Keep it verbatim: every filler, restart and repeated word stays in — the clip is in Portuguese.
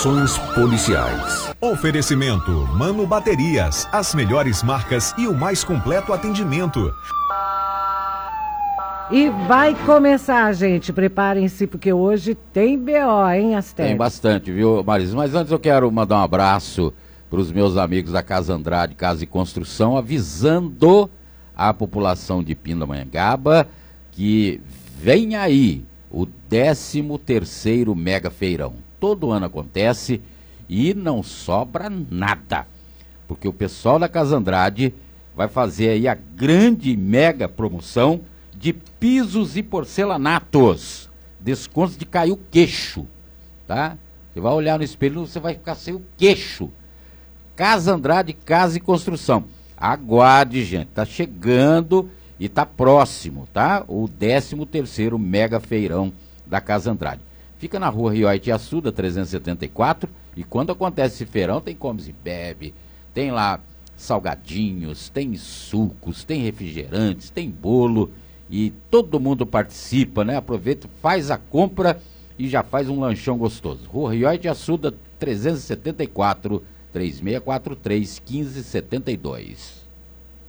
Ações policiais. Oferecimento Mano Baterias, as melhores marcas e o mais completo atendimento. E vai começar, gente. Preparem-se, porque hoje tem B O, hein, Astério? Tem bastante, viu, Marisa? Mas antes eu quero mandar um abraço para os meus amigos da Casa Andrade, Casa e Construção, avisando a população de Pindamonhangaba que vem aí o décimo terceiro Mega Feirão. Todo ano acontece e não sobra nada, porque o pessoal da Casa Andrade vai fazer aí a grande mega promoção de pisos e porcelanatos, descontos de cair o queixo, tá? Você vai olhar no espelho, você vai ficar sem o queixo. Casa Andrade, Casa e Construção. Aguarde, gente, tá chegando e tá próximo, tá? O décimo terceiro Mega Feirão da Casa Andrade. Fica na rua Rio Haitiaçuda, trezentos e setenta e quatro, e quando acontece esse feirão, tem comes e bebe, tem lá salgadinhos, tem sucos, tem refrigerantes, tem bolo, e todo mundo participa, né? Aproveita, faz a compra e já faz um lanchão gostoso. Rua Rio Haitiaçuda, trezentos e setenta e quatro, três seis quatro três, um cinco sete dois.